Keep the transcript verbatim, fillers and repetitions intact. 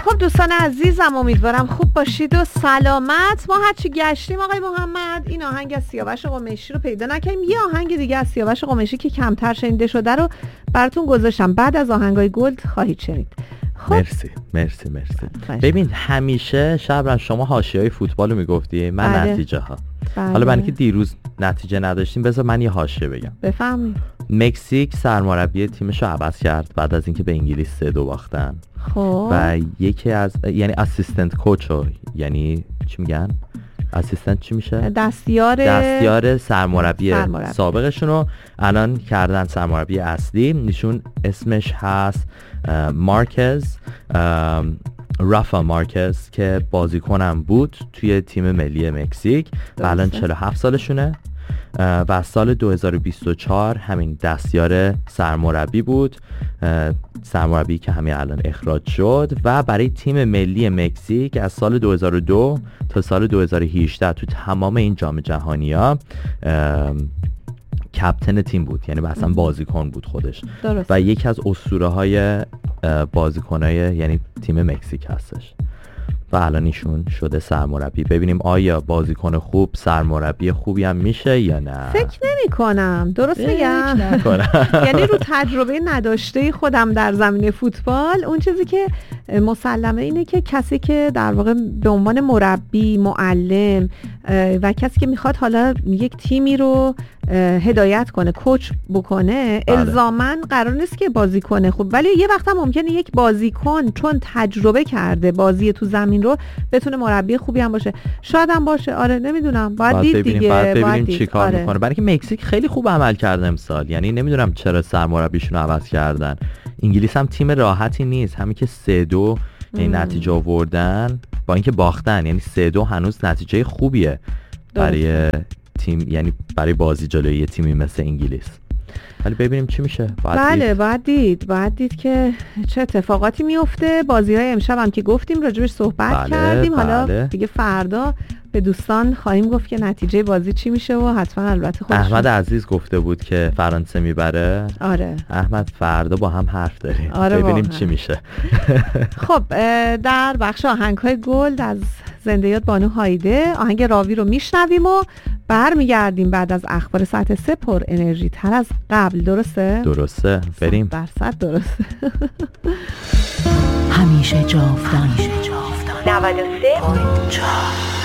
خب دوستان عزیزم، امیدوارم خوب باشید و سلامت. ما هرچی گشتیم آقای محمد این آهنگ از سیاوش قمیشی رو پیدا نکنیم. یه آهنگ دیگه از سیاوش قمیشی که کمتر شنیده شده رو براتون گذاشتم، بعد از آهنگای گلد خواهید شنید. خب مرسی مرسی مرسی. ببین همیشه شبرم شما حاشیه‌های فوتبال رو میگفتی، من بله. نتیجه ها بله. حالا برای اینکه دیروز نتیجه نداشتیم بذار من یه حاشیه بگم. بفهمید. مکزیک سرمربی تیمش رو عوض کرد بعد از اینکه به انگلیس سه دو باختن. خب و یکی از یعنی اسیستنت کوچو، یعنی چی میگن؟ اسیستنت چی میشه؟ دستیار دستیار سرمربی سرمربی. سابقشون رو الان کردن سرمربی اصلی. نشون اسمش هست مارکز، رافا مارکز که بازیکنم بود توی تیم ملی مکزیک و الان چهل و هفت سالشونه و سال دو هزار و بیست و چهار همین دستیار سرمربی بود، سرمربی که همین الان اخراج شد و برای تیم ملی مکزیک از سال دو هزار و دو تا سال دو هزار و هجده تو تمام این جام جهانی ها کپتن تیم بود، یعنی مثلا بازیکن بود خودش. درست. و یکی از اسطوره های بازیکن های یعنی تیم مکزیک هستش و الان ایشون شده سرمربی. ببینیم آیا بازیکن خوب سرمربی خوبی هم میشه یا نه. فکر نمی کنم. درست میگم؟ یعنی رو تجربه نداشته خودم در زمینه فوتبال اون چیزی که مسلمه اینه که کسی که در واقع به عنوان مربی، معلم و کسی که میخواد حالا یک تیمی رو هدایت کنه، کوچ بکنه، بله. الزاماً قرار نیست که بازی کنه خوب، ولی یه وقت هم ممکنه یک بازیکن چون تجربه کرده بازی تو زمین رو بتونه مربی خوبی هم باشه. شاید هم باشه، آره نمیدونم، باید, باید دید دیگه. باید ببینیم چی کار آره. میکنه. برای که مکزیک خیلی خوب عمل کرده امسال، یعنی نمیدونم چرا سرمربیشون رو عوض کردن. انگلیس هم تیم راحتی نیست، همین که سه دو این نتیجه آوردن با اینکه باختن، یعنی سه دو هنوز نتیجه خوبیه برای تیم، یعنی برای بازی جلوی تیمی مثل انگلیس. ولی ببینیم چی میشه. باید بله دید. باید دید باید دید که چه اتفاقاتی میفته. بازی‌های امشب هم که گفتیم راجبش صحبت بله، کردیم. بله. حالا دیگه فردا به دوستان خواهیم گفت که نتیجه بازی چی میشه و حتما البته خودشون. احمد عزیز گفته بود که فرانسه میبره. آره احمد فردا با هم حرف داریم. آره ببینیم واقعا. چی میشه. خب در بخش آهنگ‌های گلد از زنده یاد بانو هایده آهنگ راوی رو میشنویم و برمیگردیم بعد از اخبار ساعت سه پر انرژی تر از قبل. درسته؟ درسته. بریم. صد درصد درسته. همیشه جاودان. نود و سه و چهار